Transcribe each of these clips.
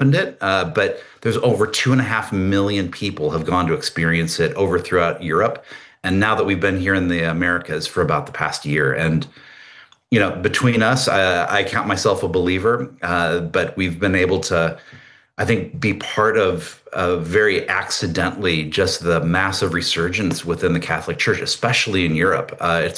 opened it, but there's over 2.5 million people have gone to experience it over throughout Europe. And now that we've been here in the Americas for about the past year, and between us, I count myself a believer, but we've been able to, I think, be part of very accidentally just the massive resurgence within the Catholic Church, especially in Europe.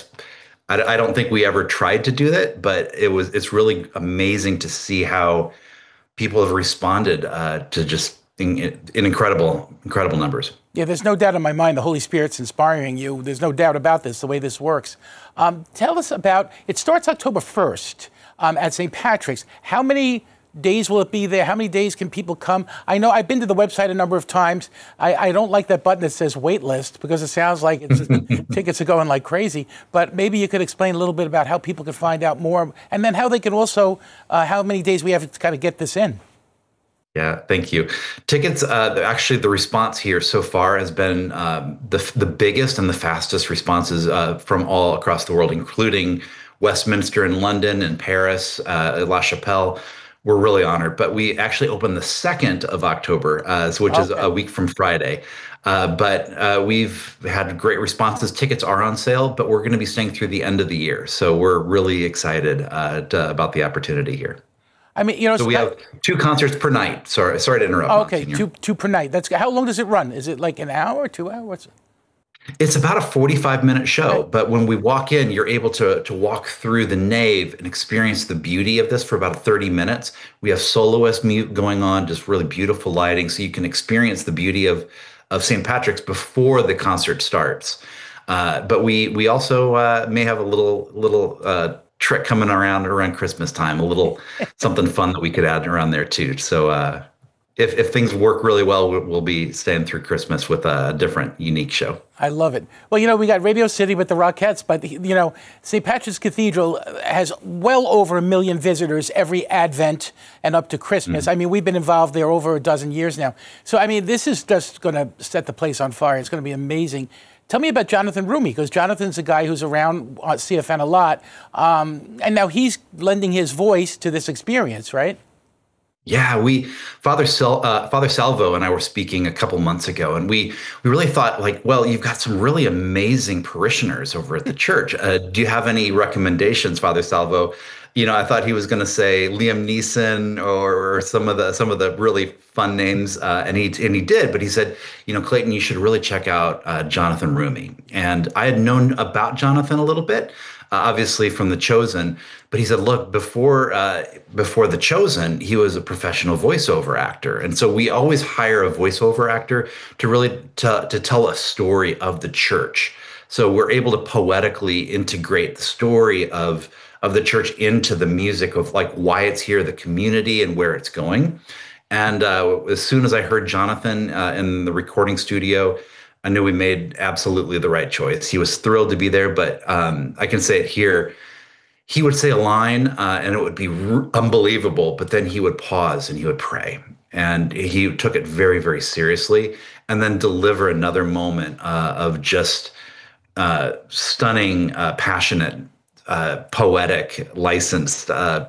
I don't think we ever tried to do that, but it's really amazing to see how people have responded to just in incredible numbers. Yeah, there's no doubt in my mind the Holy Spirit's inspiring you. There's no doubt about this, the way this works. Tell us about, it starts October 1st at St. Patrick's. How many days will it be there? How many days can people come? I know I've been to the website a number of times. I don't like that button that says wait list because it sounds like tickets are going like crazy. But maybe you could explain a little bit about how people can find out more, and then how they can also, how many days we have to kind of get this in. Yeah, thank you. Tickets, actually, the response here so far has been the biggest and the fastest responses from all across the world, including Westminster in London and Paris, La Chapelle. We're really honored. But we actually open the 2nd of October, which is a week from Friday. But we've had great responses. Tickets are on sale, but we're going to be staying through the end of the year. So we're really excited about the opportunity here. I mean, so we have 2 concerts per night. Sorry to interrupt. Okay, two per night. How long does it run? Is it like an hour, 2 hours? What's it? It's about a 45-minute show, okay. But when we walk in, you're able to walk through the nave and experience the beauty of this for about 30 minutes. We have soloist mute going on, just really beautiful lighting, so you can experience the beauty of St. Patrick's before the concert starts. But we also may have a little trick coming around Christmas time, a little something fun that we could add around there too. So if things work really well, we'll be staying through Christmas with a different, unique show. I love it. Well, we got Radio City with the Rockettes, but, St. Patrick's Cathedral has well over 1 million visitors every Advent and up to Christmas. Mm-hmm. I mean, we've been involved there over a dozen years now. So, I mean, this is just going to set the place on fire. It's going to be amazing. Tell me about Jonathan Roumie, because Jonathan's a guy who's around CFN a lot, and now he's lending his voice to this experience, right? Yeah, Father Salvo and I were speaking a couple months ago, and we really thought, well, you've got some really amazing parishioners over at the church. Do you have any recommendations, Father Salvo? I thought he was going to say Liam Neeson or some of the really fun names, and he did. But he said, Clayton, you should really check out Jonathan Roumie. And I had known about Jonathan a little bit, obviously from The Chosen. But he said, look, before The Chosen, he was a professional voiceover actor, and so we always hire a voiceover actor to really to tell a story of the church. So we're able to poetically integrate the story of the church into the music of why it's here, the community, and where it's going. And as soon as I heard Jonathan in the recording studio, I knew we made absolutely the right choice. He was thrilled to be there, but I can say it here. He would say a line and it would be unbelievable, but then he would pause and he would pray. And he took it very, very seriously, and then deliver another moment of just stunning, passionate, poetic, licensed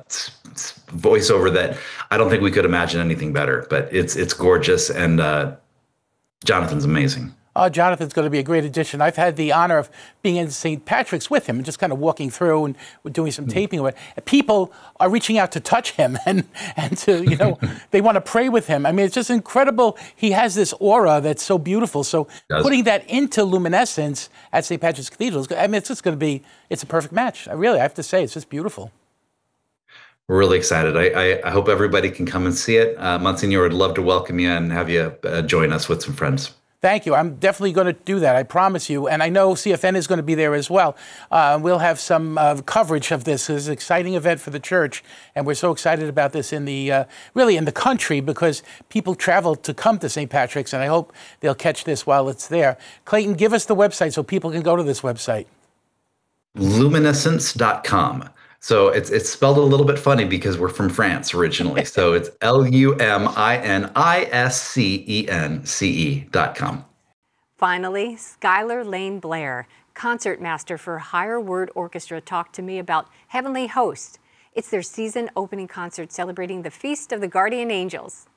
voiceover that I don't think we could imagine anything better. But it's gorgeous, and Jonathan's amazing. Oh, Jonathan's going to be a great addition. I've had the honor of being in St. Patrick's with him and just kind of walking through, and we're doing some taping of it. People are reaching out to touch him and to, they want to pray with him. I mean, it's just incredible. He has this aura that's so beautiful. So putting that into luminescence at St. Patrick's Cathedral, I mean, it's just going to be, it's a perfect match. I have to say, it's just beautiful. We're really excited. I hope everybody can come and see it. Monsignor would love to welcome you and have you join us with some friends. Thank you. I'm definitely going to do that. I promise you. And I know CFN is going to be there as well. We'll have some coverage of this. It's an exciting event for the church, and we're so excited about this in the really in the country, because people travel to come to St. Patrick's, and I hope they'll catch this while it's there. Clayton, give us the website so people can go to this website. Luminescence.com. So it's spelled a little bit funny because we're from France originally. So it's LUMINISCENCE.com. Finally, Skylar Lane Blair, concertmaster for Higher Word Orchestra, talked to me about Heavenly Host. It's their season opening concert celebrating the Feast of the Guardian Angels.